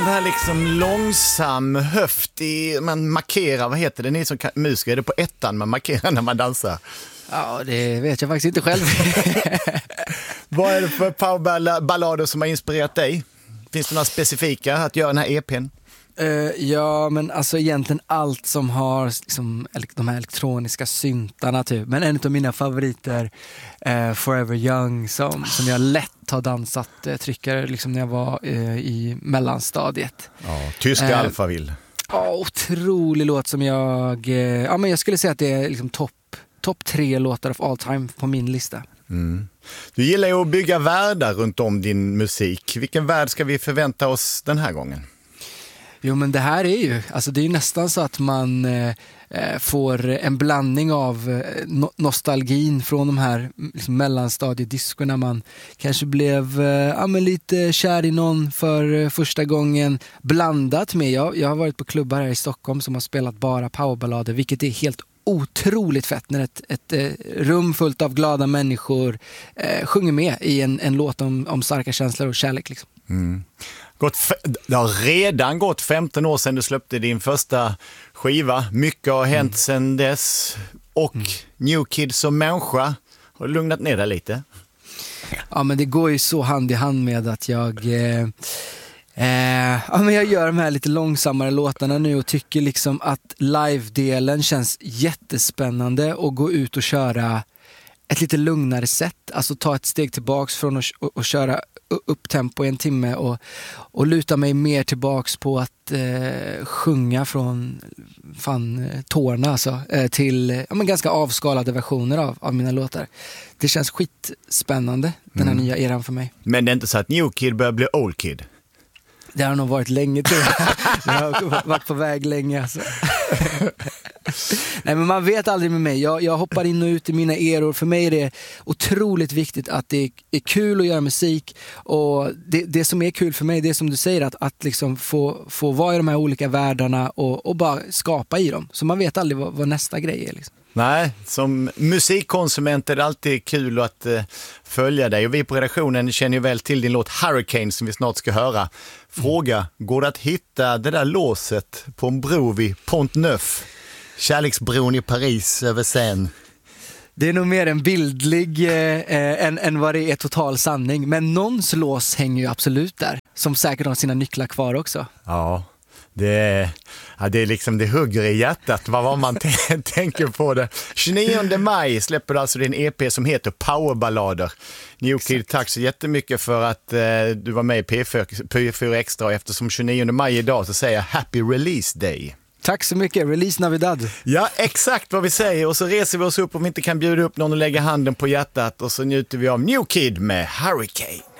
Det här liksom långsam höft man markerar, vad heter det? Ni som musiker, är det på ettan man markerar när man dansar? Ja, det vet jag faktiskt inte själv. Vad är det för powerballader som har inspirerat dig? Finns det några specifika att göra den här EPn? Ja, men alltså egentligen allt som har liksom, de här elektroniska syntarna typ. Men en av mina favoriter, Forever Young, som jag lätt har dansat tryckare liksom när jag var i mellanstadiet. Ja, tyska Alphaville. Ja, otrolig låt som men jag skulle säga att det är liksom topp 3 låtar of all time på min lista. Mm. Du gillar ju att bygga världar runt om din musik. Vilken värld ska vi förvänta oss den här gången? Jo, men det här är ju, alltså det är ju nästan så att man får en blandning av nostalgin från de här liksom, mellanstadiediskorna. Man kanske blev lite kär i någon för första gången, blandat med, jag har varit på klubbar här i Stockholm som har spelat bara powerballader, vilket är helt otroligt fett när ett rum fullt av glada människor sjunger med i en låt om starka känslor och kärlek liksom. Mm. Det har redan gått 15 år sedan du släppte din första skiva. Mycket har hänt sedan dess. Och New Kid som människa har lugnat ner dig lite. Ja, men det går ju så hand i hand med att jag gör de här lite långsammare låtarna nu och tycker liksom att live-delen känns jättespännande och gå ut och köra ett lite lugnare sätt. Alltså ta ett steg tillbaks från att köra upp tempo i en timme och luta mig mer tillbaks på att sjunga från tårna alltså, till ganska avskalade versioner av mina låtar. Det känns skitspännande, den här nya eran för mig. Men det är inte så att New Kid börjar bli Old Kid? Det har nog varit länge, tror jag. Jag har varit på väg länge alltså. Nej, men man vet aldrig med mig. Jag hoppar in och ut i mina eror. För mig är det otroligt viktigt att det är kul att göra musik. Och det som är kul för mig, det är som du säger, att liksom få vara i de här olika världarna och bara skapa i dem. Så man vet aldrig vad nästa grej är liksom. Nej, som musikkonsument är det alltid kul att följa dig. Och vi på redaktionen känner ju väl till din låt Hurricane som vi snart ska höra. Fråga, går det att hitta det där låset på en bro vid Pont Neuf? Kärleksbron i Paris över Seine. Det är nog mer en bildlig än vad det är total sanning. Men någons lås hänger ju absolut där. Som säkert har sina nycklar kvar också. Ja. Det är liksom, det hugger i hjärtat vad man tänker på det. 29 maj släpper du alltså din EP som heter Powerballader. New Kid, tack så jättemycket för att du var med i P4 Extra, och eftersom 29 maj idag så säger jag Happy Release Day. Tack så mycket, Release Navidad. Ja, exakt vad vi säger, och så reser vi oss upp om vi inte kan bjuda upp någon och lägga handen på hjärtat, och så njuter vi av New Kid med Hurricane.